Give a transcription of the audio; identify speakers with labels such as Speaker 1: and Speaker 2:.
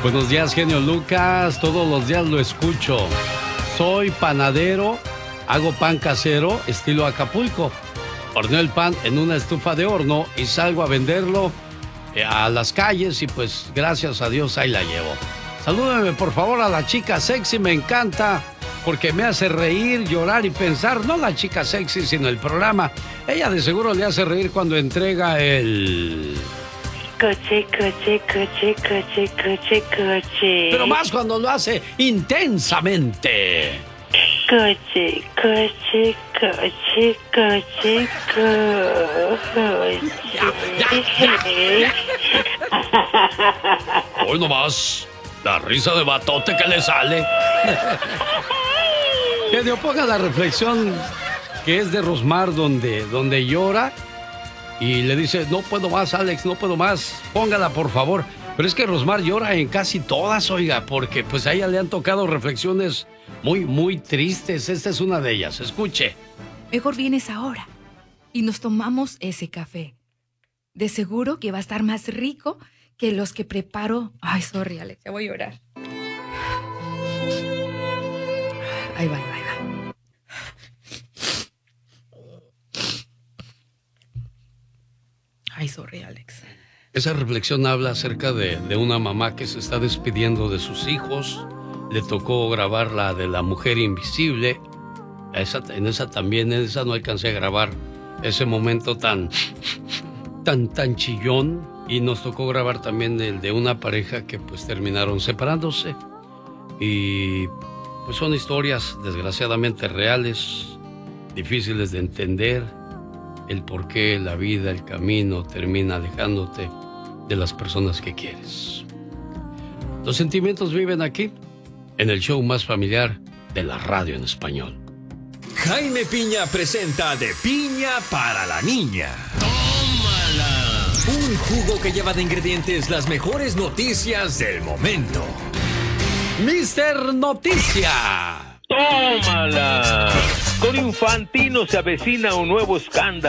Speaker 1: Buenos días, genio Lucas. Todos los días lo escucho. Soy panadero, hago pan casero, estilo Acapulco. Horneo el pan en una estufa de horno y salgo a venderlo a las calles y pues gracias a Dios ahí la llevo. Salúdame por favor a la chica sexy, me encanta porque me hace reír, llorar y pensar. No la chica sexy, sino el programa. Ella de seguro le hace reír cuando entrega el...
Speaker 2: Coche.
Speaker 1: Pero más cuando lo hace intensamente.
Speaker 2: Coche.
Speaker 1: Hoy nomás, la risa de batote que le sale. Genio, ponga la reflexión que es de Rosmar donde llora y le dice, no puedo más, Alex, no puedo más. Póngala, por favor. Pero es que Rosmar llora en casi todas, oiga, porque pues a ella le han tocado reflexiones muy tristes. Esta es una de ellas. Escuche.
Speaker 3: Mejor vienes ahora y nos tomamos ese café. De seguro que va a estar más rico que los que preparo. Ay, sorry, Alex, ya voy a llorar. Ahí va. Ay, sorry, Alex.
Speaker 1: Esa reflexión habla acerca de una mamá que se está despidiendo de sus hijos. Le tocó grabar la de la mujer invisible. En esa no alcancé a grabar ese momento tan chillón. Y nos tocó grabar también el de una pareja que pues terminaron separándose. Y pues son historias desgraciadamente reales, difíciles de entender. El por qué la vida, el camino termina alejándote de las personas que quieres. Los sentimientos viven aquí, en el show más familiar de la radio en español.
Speaker 4: Jaime Piña presenta De Piña para la Niña. ¡Tómala! Un jugo que lleva de ingredientes las mejores noticias del momento.
Speaker 1: Mister Noticia.
Speaker 5: ¡Tómala! Con Infantino se avecina un nuevo escándalo.